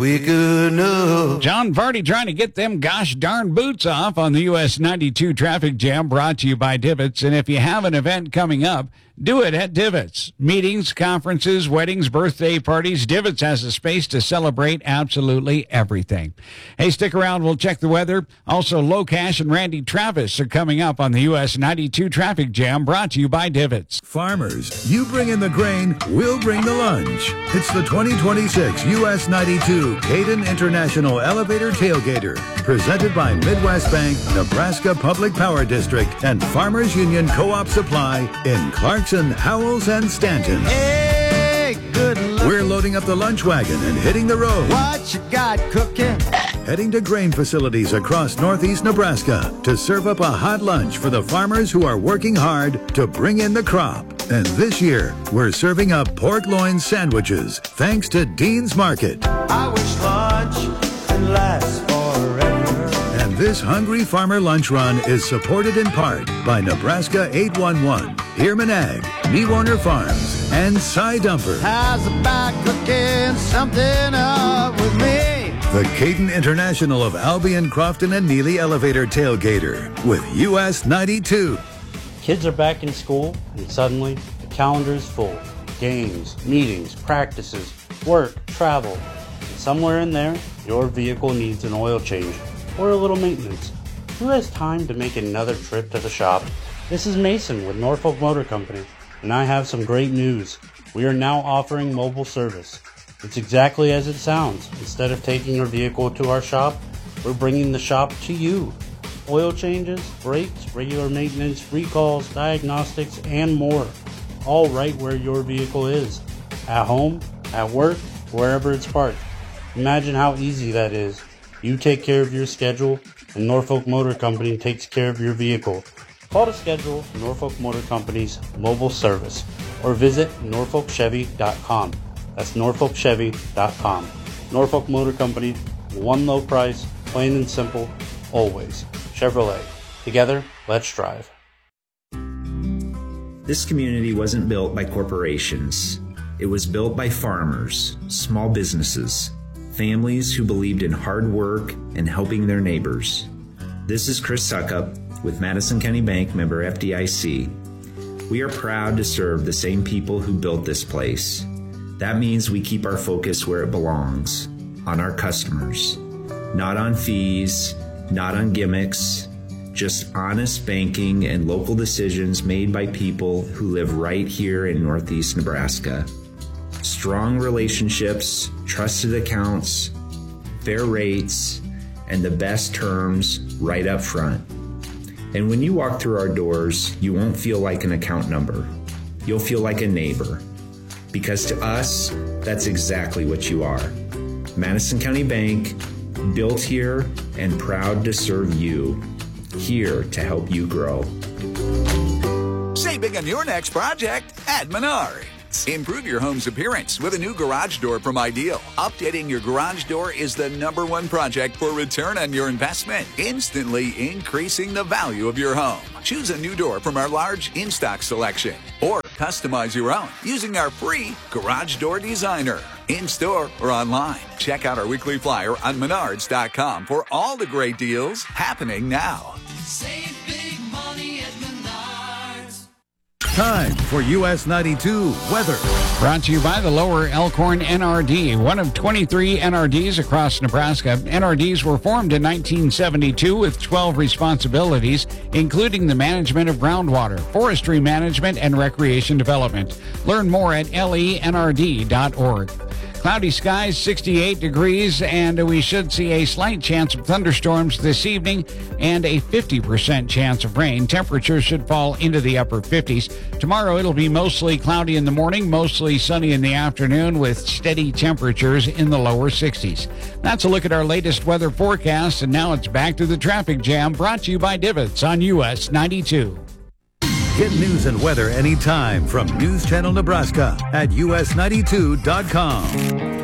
Quick enough. John Vardy trying to get them gosh darn boots off on the US 92 traffic jam, brought to you by Divots. And if you have an event coming up, do it at Divots. Meetings, conferences, weddings, birthday parties. Divots has a space to celebrate absolutely everything. Hey, stick around. We'll check the weather. Also, Locash and Randy Travis are coming up on the US 92 traffic jam, brought to you by Divots. Farmers, you bring in the grain, we'll bring the lunch. It's the 2026 US 92 Caden International Elevator Tailgater, presented by Midwest Bank, Nebraska Public Power District, and Farmers Union Co-op Supply in Clarkson, Howells, and Stanton. Hey, good luck. We're loading up the lunch wagon and hitting the road. What you got cooking? Heading to grain facilities across northeast Nebraska to serve up a hot lunch for the farmers who are working hard to bring in the crop. And this year, we're serving up pork loin sandwiches thanks to Dean's Market. I wish lunch could last forever. And this Hungry Farmer Lunch Run is supported in part by Nebraska 811, Heerman Ag, Meewarner Farms, and Cy Dumper. How's about cooking something up with me? The Caden International of Albion, Crofton, and Neely Elevator Tailgater with US 92. Kids are back in school, and suddenly the calendar is full. Games, meetings, practices, work, travel. And somewhere in there, your vehicle needs an oil change or a little maintenance. Who has time to make another trip to the shop? This is Mason with Norfolk Motor Company, and I have some great news. We are now offering mobile service. It's exactly as it sounds. Instead of taking your vehicle to our shop, we're bringing the shop to you. Oil changes, brakes, regular maintenance, recalls, diagnostics, and more. All right where your vehicle is. At home, at work, wherever it's parked. Imagine how easy that is. You take care of your schedule, and Norfolk Motor Company takes care of your vehicle. Call to schedule Norfolk Motor Company's mobile service or visit norfolkchevy.com. That's norfolkchevy.com. Norfolk Motor Company, one low price, plain and simple, always. Chevrolet. Together, let's drive. This community wasn't built by corporations. It was built by farmers, small businesses, families who believed in hard work and helping their neighbors. This is Chris Suckup with Madison County Bank, member FDIC. We are proud to serve the same people who built this place. That means we keep our focus where it belongs, on our customers. Not on fees, not on gimmicks, just honest banking and local decisions made by people who live right here in Northeast Nebraska. Strong relationships, trusted accounts, fair rates, and the best terms right up front. And when you walk through our doors, you won't feel like an account number. You'll feel like a neighbor. Because to us, that's exactly what you are. Madison County Bank, built here and proud to serve you. Here to help you grow. Save big on your next project at Menards. Improve your home's appearance with a new garage door from Ideal. Updating your garage door is the #1 project for return on your investment, instantly increasing the value of your home. Choose a new door from our large in-stock selection or customize your own using our free Garage Door Designer. In-store or online. Check out our weekly flyer on Menards.com for all the great deals happening now. Save big money at Menards. Time for US 92 weather. Brought to you by the Lower Elkhorn NRD, one of 23 NRDs across Nebraska. NRDs were formed in 1972 with 12 responsibilities, including the management of groundwater, forestry management, and recreation development. Learn more at lenrd.org. Cloudy skies, 68 degrees, and we should see a slight chance of thunderstorms this evening and a 50% chance of rain. Temperatures should fall into the upper 50s. Tomorrow it'll be mostly cloudy in the morning, mostly sunny in the afternoon with steady temperatures in the lower 60s. That's a look at our latest weather forecast, and now it's back to the traffic jam, brought to you by Divots on US 92. Get news and weather anytime from News Channel Nebraska at us92.com.